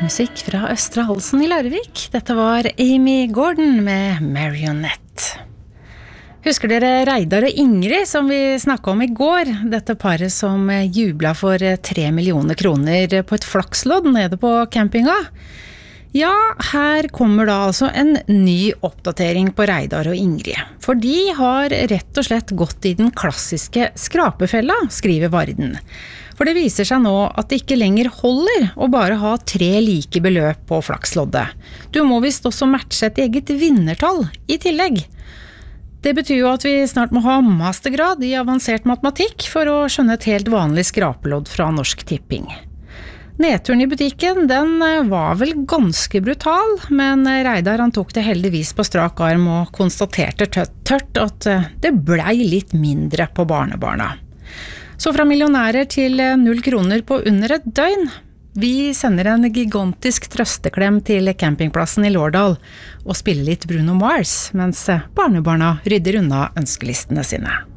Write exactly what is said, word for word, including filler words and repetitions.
Musikk fra Østre Halsen i Larvik. Dette var Amy Gordon med Marionette. Husker dere Reidar og Ingrid som vi snakket om i går? Dette paret som jublet for tre millioner kroner på et flakslodd nede på campinga. Ja, her kommer da altså en ny oppdatering på Reidar og Ingrid. For de har rett og slett gått i den klassiske skrapefella, skriver Varden. For det viser seg nå at det ikke lenger holder å bare ha tre like beløp på flaksloddet. Du må visst også matche et eget vinnertall i tillegg. Det betyr jo at vi snart må ha mastergrad i avansert matematikk for å skjønne et helt vanlig skrapelodd fra Norsk Tipping. Nedturen i butikken, den var vel ganske brutal, men Reidar han tok det heldigvis på strak arm og konstaterte tørt at det blei litt mindre på barnebarna. Så fra millionærer til null kroner på under et døgn. Vi sender en gigantisk trøsteklem til campingplassen i Lårdal og spiller litt Bruno Mars, mens barnebarna rydder unna ønskelistene sine.